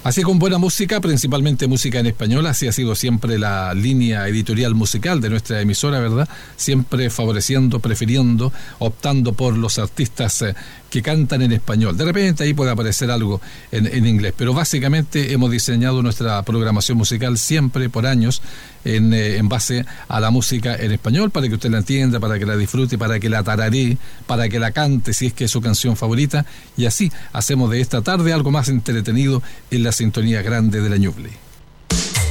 Así con buena música, principalmente música en español, así ha sido siempre la línea editorial musical de nuestra emisora, ¿verdad? Siempre favoreciendo, prefiriendo, optando por los artistas que cantan en español. De repente ahí puede aparecer algo en inglés, pero básicamente hemos diseñado nuestra programación musical siempre por años en base a la música en español, para que usted la entienda, para que la disfrute, para que la tararee, para que la cante si es que es su canción favorita, y así hacemos de esta tarde algo más entretenido en la sintonía grande de la Ñuble.